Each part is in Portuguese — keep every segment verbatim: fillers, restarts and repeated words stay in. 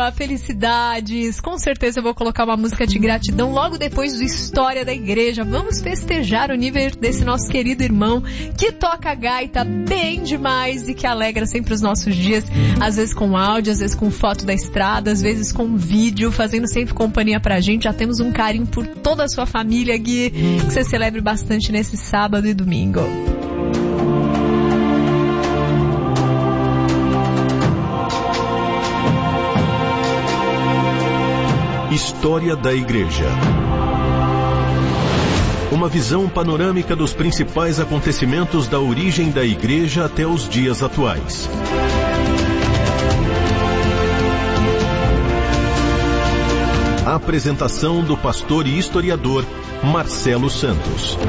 alegria, felicidades. Com certeza eu vou colocar uma música de gratidão logo depois do História da Igreja. Vamos festejar o nível desse nosso querido irmão que toca gaita bem demais e que alegra sempre os nossos dias, às vezes com áudio, às vezes com foto da estrada, às vezes com vídeo, fazendo sempre companhia pra gente. Já temos um carinho por toda a sua família, Gui, que você celebre bastante nesse sábado e domingo. História da Igreja. Uma visão panorâmica dos principais acontecimentos da origem da Igreja até os dias atuais. A apresentação do pastor e historiador Marcelo Santos.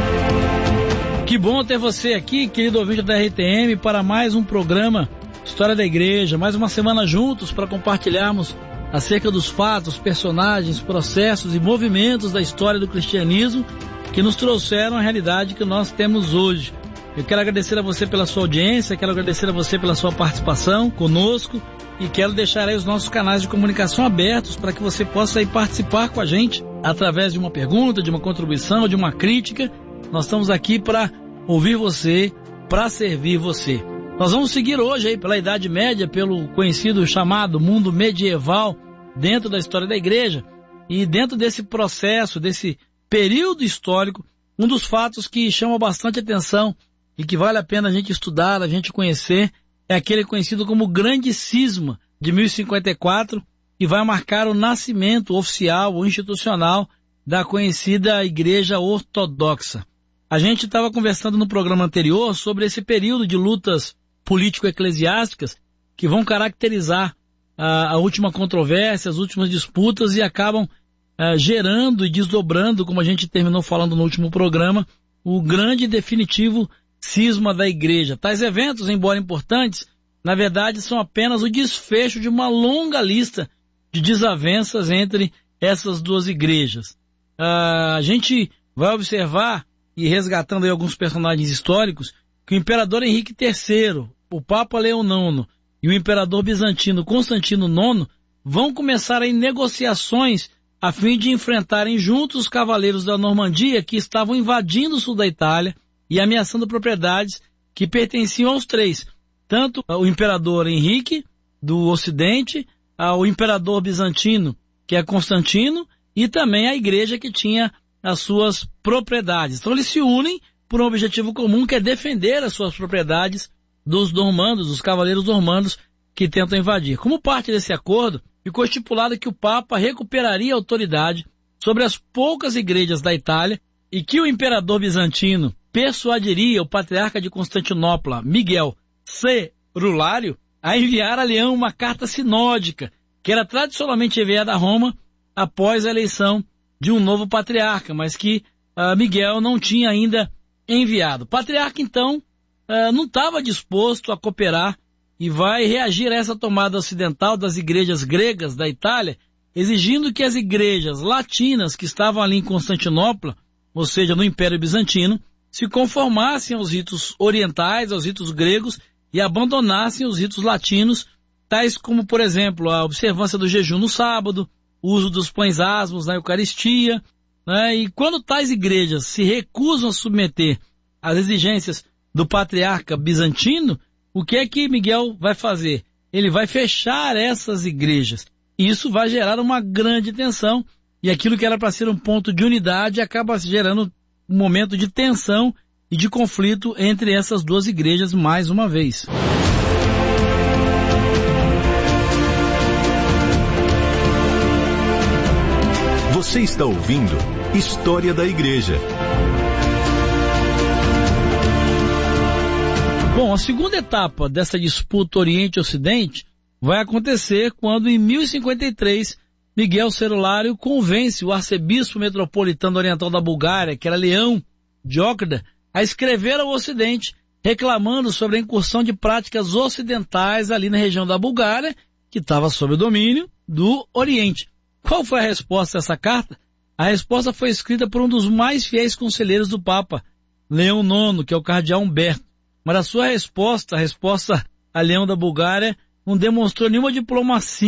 Que bom ter você aqui, querido ouvinte da R T M, para mais um programa História da Igreja. Mais uma semana juntos para compartilharmos acerca dos fatos, personagens, processos e movimentos da história do cristianismo que nos trouxeram a realidade que nós temos hoje. Eu quero agradecer a você pela sua audiência, quero agradecer a você pela sua participação conosco e quero deixar aí os nossos canais de comunicação abertos para que você possa aí participar com a gente através de uma pergunta, de uma contribuição, de uma crítica. Nós estamos aqui para ouvir você, para servir você. Nós vamos seguir hoje aí pela Idade Média, pelo conhecido chamado mundo medieval dentro da história da igreja. E dentro desse processo, desse período histórico, um dos fatos que chama bastante atenção e que vale a pena a gente estudar, a gente conhecer, é aquele conhecido como Grande Cisma de mil e cinquenta e quatro, que vai marcar o nascimento oficial ou institucional da conhecida Igreja Ortodoxa. A gente estava conversando no programa anterior sobre esse período de lutas político-eclesiásticas que vão caracterizar a, a última controvérsia, as últimas disputas e acabam a, gerando e desdobrando, como a gente terminou falando no último programa, o grande e definitivo cisma da igreja. Tais eventos, embora importantes, na verdade são apenas o desfecho de uma longa lista de desavenças entre essas duas igrejas. A gente vai observar, e resgatando aí alguns personagens históricos, que o imperador Henrique terceiro, o Papa Leão nono e o imperador bizantino Constantino nono vão começar aí negociações a fim de enfrentarem juntos os cavaleiros da Normandia que estavam invadindo o sul da Itália e ameaçando propriedades que pertenciam aos três, tanto o imperador Henrique do Ocidente, ao imperador bizantino, que é Constantino, e também a igreja que tinha as suas propriedades. Então eles se unem por um objetivo comum, que é defender as suas propriedades dos normandos, dos cavaleiros normandos que tentam invadir. Como parte desse acordo, ficou estipulado que o Papa recuperaria a autoridade sobre as poucas igrejas da Itália e que o imperador bizantino persuadiria o patriarca de Constantinopla, Miguel Cerulário, a enviar a Leão uma carta sinódica, que era tradicionalmente enviada a Roma após a eleição de um novo patriarca, mas que uh, Miguel não tinha ainda enviado. O patriarca, então, uh, não estava disposto a cooperar e vai reagir a essa tomada ocidental das igrejas gregas da Itália, exigindo que as igrejas latinas que estavam ali em Constantinopla, ou seja, no Império Bizantino, se conformassem aos ritos orientais, aos ritos gregos, e abandonassem os ritos latinos, tais como, por exemplo, a observância do jejum no sábado, o uso dos pães asmos na Eucaristia, né? E quando tais igrejas se recusam a submeter às exigências do patriarca bizantino, o que é que Miguel vai fazer? Ele vai fechar essas igrejas. E isso vai gerar uma grande tensão, e aquilo que era para ser um ponto de unidade acaba gerando um momento de tensão e de conflito entre essas duas igrejas mais uma vez. Você está ouvindo História da Igreja. Bom, a segunda etapa dessa disputa Oriente-Ocidente vai acontecer quando, em mil e cinquenta e três, Miguel Cerulário convence o arcebispo metropolitano oriental da Bulgária, que era Leão Diócrida, a escrever ao Ocidente, reclamando sobre a incursão de práticas ocidentais ali na região da Bulgária, que estava sob o domínio do Oriente. Qual foi a resposta a essa carta? A resposta foi escrita por um dos mais fiéis conselheiros do Papa, Leão nono, que é o cardeal Humberto. Mas a sua resposta, a resposta a Leão da Bulgária, não demonstrou nenhuma diplomacia.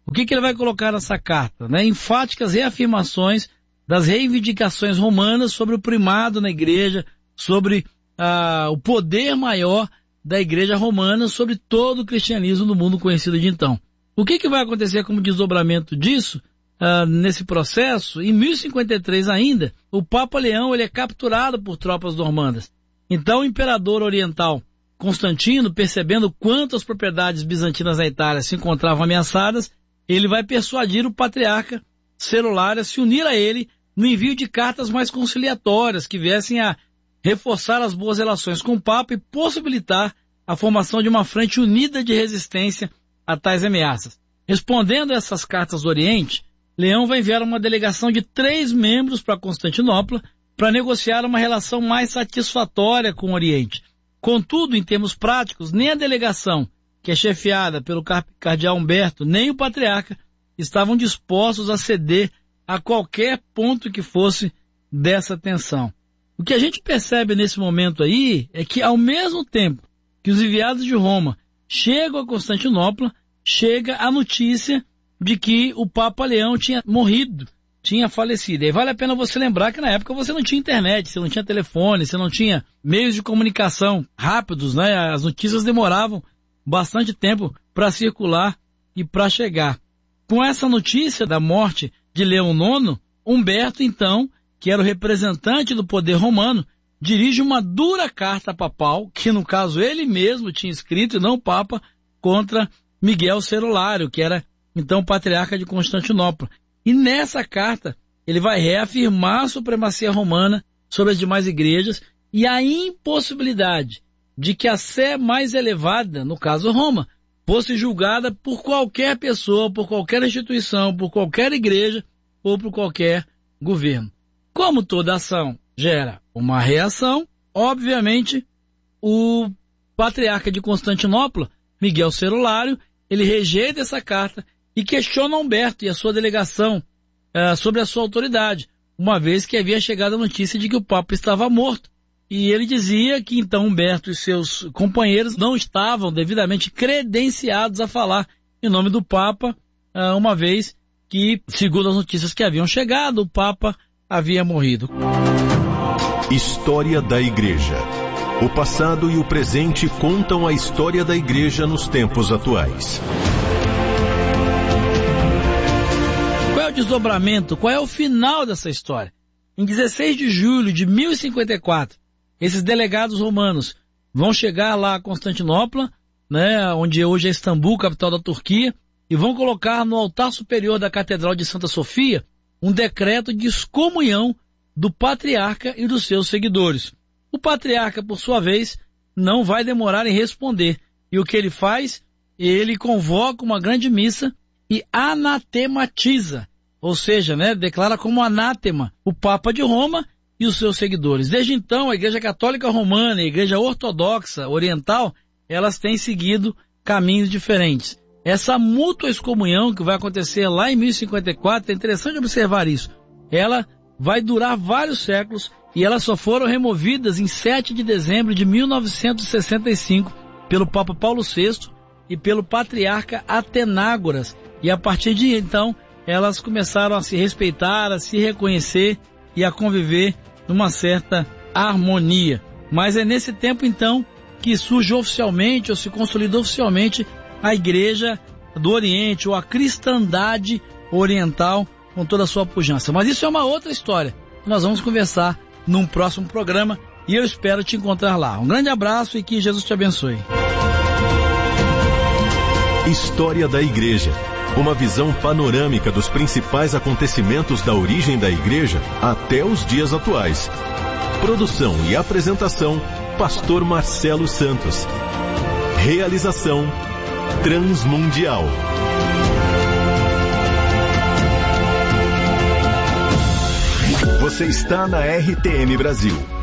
O que, que ele vai colocar nessa carta? Né? Enfáticas reafirmações das reivindicações romanas sobre o primado na igreja, sobre ah, o poder maior da igreja romana sobre todo o cristianismo no mundo conhecido de então. O que, que vai acontecer como desdobramento disso? Uh, nesse processo, em mil e cinquenta e três ainda, o Papa Leão ele é capturado por tropas normandas. Então o imperador oriental Constantino, percebendo quantas propriedades bizantinas na Itália se encontravam ameaçadas, ele vai persuadir o patriarca Cerolário a se unir a ele no envio de cartas mais conciliatórias que viessem a reforçar as boas relações com o Papa e possibilitar a formação de uma frente unida de resistência a tais ameaças. Respondendo a essas cartas do Oriente, Leão vai enviar uma delegação de três membros para Constantinopla para negociar uma relação mais satisfatória com o Oriente. Contudo, em termos práticos, nem a delegação, que é chefiada pelo cardeal Humberto, nem o patriarca estavam dispostos a ceder a qualquer ponto que fosse dessa tensão. O que a gente percebe nesse momento aí é que, ao mesmo tempo que os enviados de Roma chegam a Constantinopla, chega a notícia de que o Papa Leão tinha morrido, tinha falecido. E vale a pena você lembrar que na época você não tinha internet, você não tinha telefone, você não tinha meios de comunicação rápidos, né? As notícias demoravam bastante tempo para circular e para chegar. Com essa notícia da morte de Leão nono, Humberto, então, que era o representante do poder romano, dirige uma dura carta papal, que no caso ele mesmo tinha escrito, e não o Papa, contra Miguel Cerolário, que era então patriarca de Constantinopla. E nessa carta ele vai reafirmar a supremacia romana sobre as demais igrejas e a impossibilidade de que a sé mais elevada, no caso Roma, fosse julgada por qualquer pessoa, por qualquer instituição, por qualquer igreja ou por qualquer governo. Como toda ação gera uma reação, obviamente o patriarca de Constantinopla, Miguel Cerolário, ele rejeita essa carta e questiona Humberto e a sua delegação uh, sobre a sua autoridade, uma vez que havia chegado a notícia de que o Papa estava morto. E ele dizia que então Humberto e seus companheiros não estavam devidamente credenciados a falar em nome do Papa, uh, uma vez que, segundo as notícias que haviam chegado, o Papa havia morrido. História da Igreja. O passado e o presente contam a história da Igreja nos tempos atuais. Qual é o desdobramento? Qual é o final dessa história? Em dezesseis de julho de mil e cinquenta e quatro, esses delegados romanos vão chegar lá a Constantinopla, né, onde hoje é Istambul, capital da Turquia, e vão colocar no altar superior da Catedral de Santa Sofia um decreto de excomunhão do patriarca e dos seus seguidores. O patriarca, por sua vez, não vai demorar em responder. E o que ele faz? Ele convoca uma grande missa e anatematiza, ou seja, né, declara como anátema o Papa de Roma e os seus seguidores. Desde então, a Igreja Católica Romana e a Igreja Ortodoxa Oriental, elas têm seguido caminhos diferentes. Essa mútua excomunhão que vai acontecer lá em mil e cinquenta e quatro, é interessante observar isso. Ela vai durar vários séculos e elas só foram removidas em sete de dezembro de mil novecentos e sessenta e cinco pelo Papa Paulo sexto e pelo patriarca Atenágoras. E a partir de então, elas começaram a se respeitar, a se reconhecer e a conviver numa certa harmonia. Mas é nesse tempo então que surge oficialmente ou se consolida oficialmente a Igreja do Oriente ou a cristandade oriental com toda a sua pujança. Mas isso é uma outra história. Nós vamos conversar num próximo programa e eu espero te encontrar lá. Um grande abraço e que Jesus te abençoe. História da Igreja. Uma visão panorâmica dos principais acontecimentos da origem da Igreja até os dias atuais. Produção e apresentação, Pastor Marcelo Santos. Realização Transmundial. Você está na R T M Brasil.